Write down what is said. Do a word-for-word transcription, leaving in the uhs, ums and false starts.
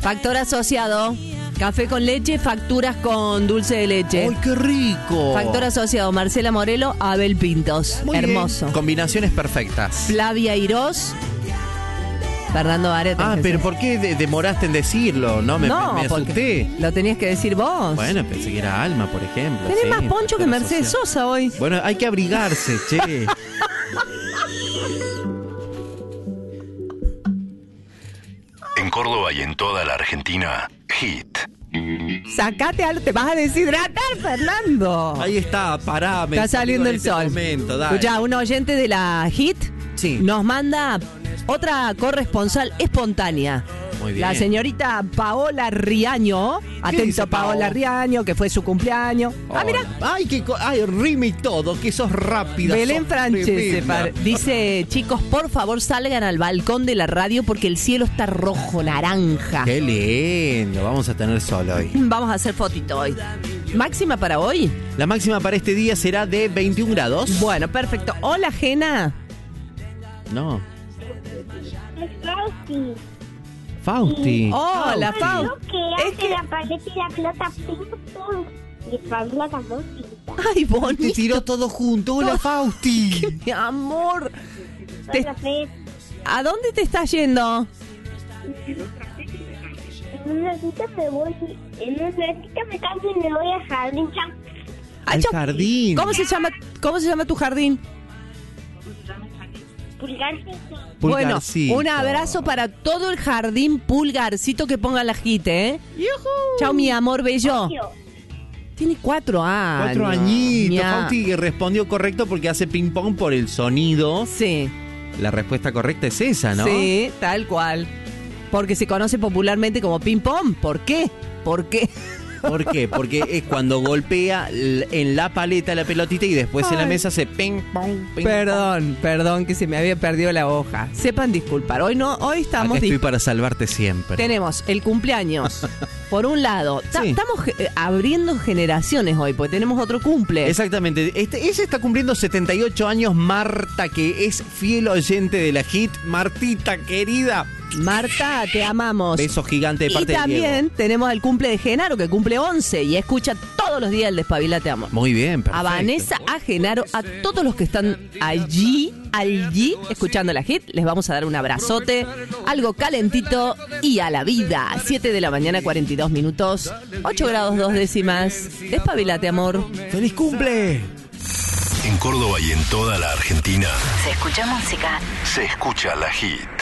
Factor asociado. Café con leche, facturas con dulce de leche. ¡Ay, qué rico! Factor asociado, Marcela Morelo, Abel Pintos. Muy Hermoso. bien. Combinaciones perfectas. Flavia Irós, Fernando Vareta. Ah, pero ¿por qué de- demoraste en decirlo? No, me, no, me, me porque asusté. lo tenías que decir vos. Bueno, pensé que era Alma, por ejemplo. Tenés sí, más poncho que factor Mercedes asociado. Sosa hoy. Bueno, hay que abrigarse, che. En Córdoba y en toda la Argentina, Hit. Sacate algo, te vas a deshidratar, Fernando. Ahí está, pará. me Está saliendo en el este sol. momento, dale. Escuchá, un oyente de la Hit Sí. nos manda otra corresponsal espontánea. Muy bien. La señorita Paola Riaño. Atento, dice Pao? Paola Riaño, que fue su cumpleaños. Ah, mira. Ay, que co- ay, rime y todo, que sos rápida. Belén sos Francese tremenda. par- dice, chicos, por favor salgan al balcón de la radio porque el cielo está rojo, naranja. Qué lindo, vamos a tener sol hoy. Vamos a hacer fotito hoy. ¿Máxima para hoy? La máxima para este día será de veintiún grados. Bueno, perfecto. Hola, Jena. No. Es Fausti. Fausti. Hola, Fausti. Fau. Lo que Es hace que- la paleta y la pelota ping pong. Y Fabiola también pinta. Ay, Te bonito. tiró todo junto. Hola, Fausti. Mi amor. Te- Hola, Fred. ¿A dónde te estás yendo? En un ratito me voy. En un ratito me cambio y me voy al jardín. Chao. Ay, Al chau. jardín. ¿Cómo se llama, cómo se llama tu jardín? Pulgarcito. Bueno, Pulgarcito. un abrazo para todo el jardín Pulgarcito que ponga la jite, ¿eh? Chao, mi amor bello. Tío, Tiene cuatro años. Cuatro añitos. Mia. Fausti respondió correcto porque hace ping pong por el sonido. Sí, La respuesta correcta es esa, ¿no? sí, tal cual. Porque se conoce popularmente como ping pong. ¿Por qué? ¿Por qué? ¿Por qué? Porque es cuando golpea l- en la paleta la pelotita y después en la Ay. mesa se ping pong, ping Perdón, perdón que se me había perdido la hoja. Sepan disculpar. Hoy no, hoy pong. estamos Acá estoy dis- para salvarte siempre. Tenemos el cumpleaños. Por un lado, ta- Sí. estamos ge- abriendo generaciones hoy, porque tenemos otro cumple. Exactamente. Este, ella está cumpliendo setenta y ocho años, Marta, que es fiel oyente de la Hit. Martita, querida. Marta, te amamos. Beso gigante de Y parte de también Diego. tenemos el cumple de Genaro, que cumple once y escucha todos los días el Despabila Te Amo. Muy bien, perfecto. A Vanessa, a Genaro, a todos los que están allí, allí, escuchando la Hit, les vamos a dar un abrazote, algo calentito y a la vida. siete de la mañana, cuarenta y dos minutos, ocho grados dos décimas. Despabilate, amor. ¡Feliz cumple! En Córdoba y en toda la Argentina, Se escucha música. se escucha la Hit.